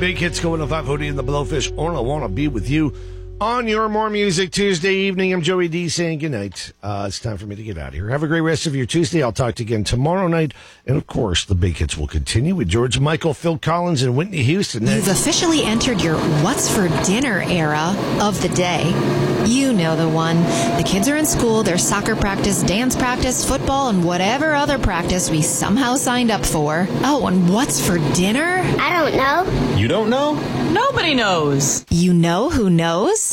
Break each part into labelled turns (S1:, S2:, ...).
S1: big hits going to 540 in the Blowfish. All I want to be with you on your More Music Tuesday evening. I'm Joey D saying goodnight. It's time for me to get out of here. Have a great rest of your Tuesday. I'll talk to you again tomorrow night. And, of course, the big hits will continue with George Michael, Phil Collins, and Whitney Houston.
S2: You've officially entered your What's for Dinner era of the day. You know the one. The kids are in school, there's soccer practice, dance practice, football, and whatever other practice we somehow signed up for. Oh, and what's for dinner?
S3: I don't know.
S4: You don't know?
S5: Nobody knows.
S2: You know who knows?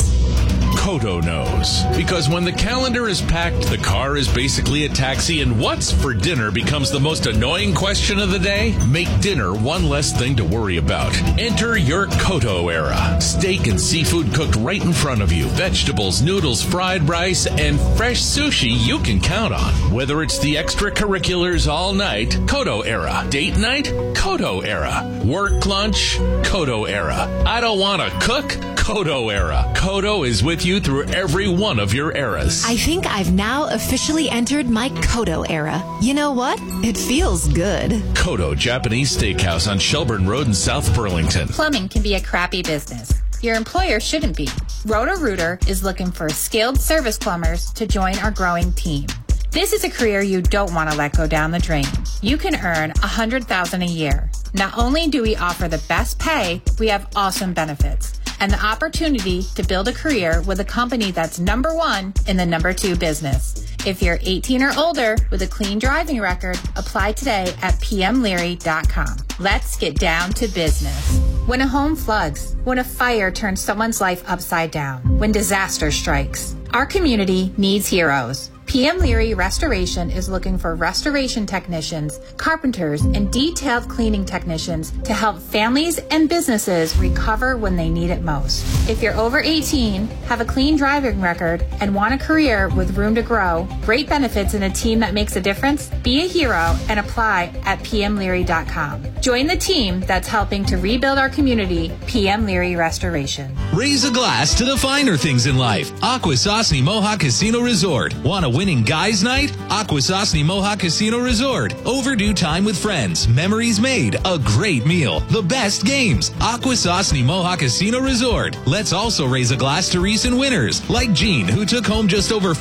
S6: Kodo knows. Because when the calendar is packed, the car is basically a taxi, and what's for dinner becomes the most annoying question of the day. Make dinner one less thing to worry about. Enter your Kodo era. Steak and seafood cooked right in front of you. Vegetables, noodles, fried rice, and fresh sushi you can count on. Whether it's the extracurriculars all night, Kodo era. Date night, Kodo era. Work lunch, Kodo era. I don't want to cook, Kodo era. Kodo is with you through every one of your eras.
S2: I think I've now officially entered my Kodo era. You know what? It feels good.
S6: Kodo Japanese Steakhouse on Shelburne Road in South Burlington.
S7: Plumbing can be a crappy business. Your employer shouldn't be. Roto-Rooter is looking for skilled service plumbers to join our growing team. This is a career you don't want to let go down the drain. You can earn $100,000 a year. Not only do we offer the best pay, we have awesome benefits and the opportunity to build a career with a company that's number one in the number two business. If you're 18 or older with a clean driving record, apply today at pmleary.com. Let's get down to business. When a home floods, when a fire turns someone's life upside down, when disaster strikes, our community needs heroes. PM Leary Restoration is looking for restoration technicians, carpenters, and detailed cleaning technicians to help families and businesses recover when they need it most. If you're over 18, have a clean driving record, and want a career with room to grow, great benefits, and a team that makes a difference, be a hero and apply at pmleary.com. Join the team that's helping to rebuild our community, PM Leary Restoration.
S8: Raise a glass to the finer things in life. Akwesasne Mohawk Casino Resort. Want a winning guys night? Akwesasne Mohawk Casino Resort. Overdue time with friends. Memories made. A great meal. The best games. Akwesasne Mohawk Casino Resort. Let's also raise a glass to recent winners, like Jean, who took home just over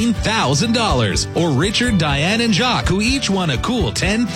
S8: $14,000, or Richard, Diane, and Jacques, who each won a cool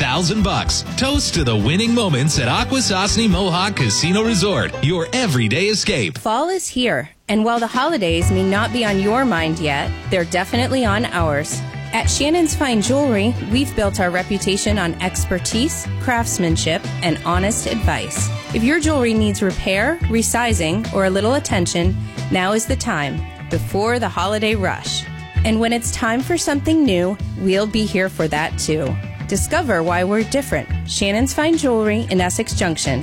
S8: $10,000. Toast to the winning moments at Akwesasne Mohawk Casino Resort. Your everyday escape.
S9: Fall is here, and while the holidays may not be on your mind yet, they're definitely on ours. At Shannon's Fine Jewelry, we've built our reputation on expertise, craftsmanship, and honest advice. If your jewelry needs repair, resizing, or a little attention, now is the time, before the holiday rush. And when it's time for something new, we'll be here for that too. Discover why we're different. Shannon's Fine Jewelry in Essex Junction.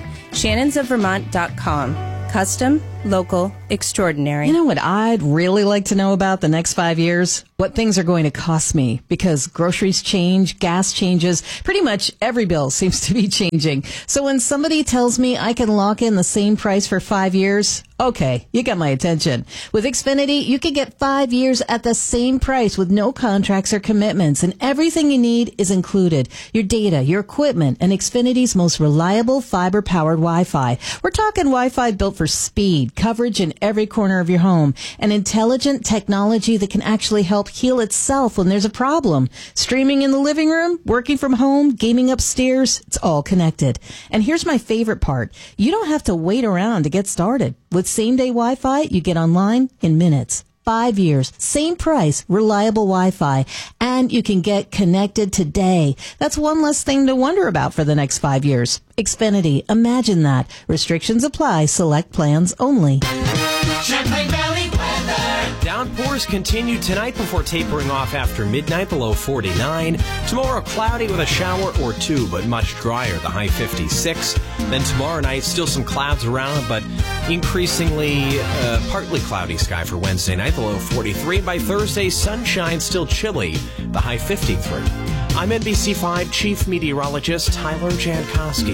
S9: shannonsofvermont.com. Custom, local, extraordinary.
S5: You know what I'd really like to know about the next 5 years? What things are going to cost me, because groceries change, gas changes, pretty much every bill seems to be changing. So when somebody tells me I can lock in the same price for 5 years, okay, you got my attention. With Xfinity, you can get 5 years at the same price with no contracts or commitments, and everything you need is included. Your data, your equipment, and Xfinity's most reliable fiber-powered Wi-Fi. We're talking Wi-Fi built for speed, coverage in every corner of your home, and intelligent technology that can actually help heal itself when there's a problem. Streaming in the living room, working from home, gaming upstairs, it's all connected. And here's my favorite part. You don't have to wait around to get started. With same-day Wi-Fi, you get online in minutes. 5 years, same price, reliable Wi-Fi, and you can get connected today. That's one less thing to wonder about for the next 5 years. Xfinity, imagine that. Restrictions apply. Select plans only.
S10: Champlain Valley weather.
S4: Downpours continue tonight before tapering off after midnight, below 49. Tomorrow, cloudy with a shower or two, but much drier, the high 56. Then tomorrow night, still some clouds around, but increasingly partly cloudy sky for Wednesday night, the low 43. By Thursday, sunshine, still chilly, the high 53. I'm NBC5 Chief Meteorologist Tyler Jankowski.